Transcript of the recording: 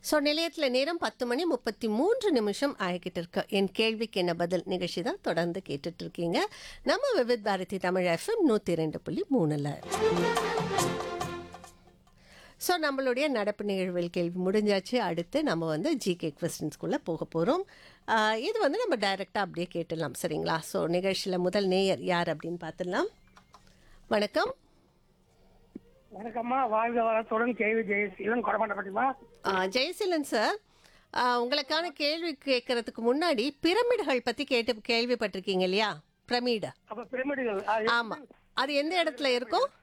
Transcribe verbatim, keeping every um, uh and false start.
So நிலையத்தில் நேரம் பத்து மணி முப்பத்தி மூன்று நிமிஷம் ஆகிக்கிட்டு இருக்கு. என் கேள்விக்கு என்ன பதில் நிகழ்ச்சி தான் தொடர்ந்து கேட்டுட்டு இருக்கீங்க. நம்ம விவித் பாரதி தமிழ் எஃப்எம் நூற்றி ரெண்டு புள்ளி மூணுல. ஸோ நம்மளுடைய நடப்பு நிகழ்வில் கேள்வி முடிஞ்சாச்சு. அடுத்து நம்ம வந்து ஜிகே கொஸ்டின்ஸ்குள்ளே போக போகிறோம். இது வந்து நம்ம டைரெக்டாக அப்படியே கேட்டுடலாம், சரிங்களா? ஸோ நிகழ்ச்சியில் முதல் நேயர் யார் அப்படின்னு பார்த்துடலாம். வணக்கம். வணக்கம்மா, வாழ்க வளத்துடன் கேள்வி ஜெயசீலன் கொடமாட்டப்பட்டிமா. ஜெயசீலன் சார், உங்களுக்கான கேள்வி கேட்கறதுக்கு முன்னாடி பிரமிடுகள் பற்றி கேட்டு கேள்விப்பட்டிருக்கீங்க இல்லையா? பிரமிடு. அப்ப பிரமிடுகள் ஆமாம், அது எந்த இடத்துல இருக்கும்?